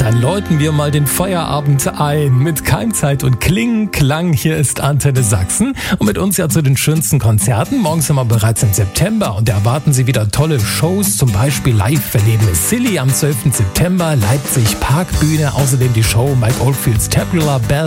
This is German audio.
Dann läuten wir mal den Feierabend ein mit Keimzeit und Kling-Klang. Hier ist Antenne Sachsen und mit uns ja zu den schönsten Konzerten. Morgen sind wir bereits im September und da erwarten Sie wieder tolle Shows, zum Beispiel live erleben Miss Silly am 12. September, Leipzig Parkbühne, außerdem die Show Mike Oldfields Tabular Bell